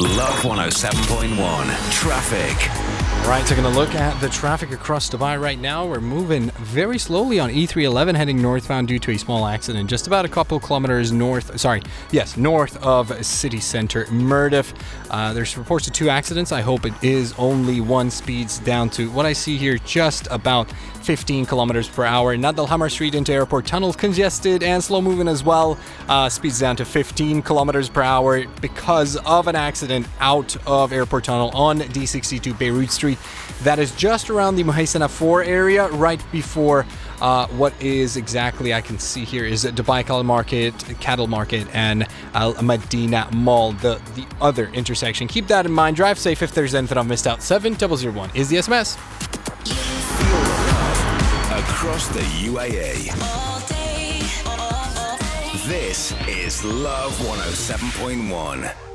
Love 107.1 Traffic. Right, taking a look at the traffic across Dubai right now. We're moving very slowly on E311 heading northbound due to a small accident just about a couple kilometers north of city center Mirdif. There's reports of two accidents. I hope it is only one. Speeds down to what I see here, just about 15 kilometers per hour. Nadal Hammer Street into Airport Tunnel congested and slow moving as well. Speeds down to 15 kilometers per hour because of an accident out of Airport Tunnel on D62 Beirut Street. That is just around the Muhaysana 4 area, right before what is exactly I can see here is Dubai Cattle Market and Al Madina Mall, the other intersection. Keep that in mind. Drive safe if there's anything I've missed out. 7001 is the SMS. Feel the love across the UAE. All day, all day. This is Love 107.1.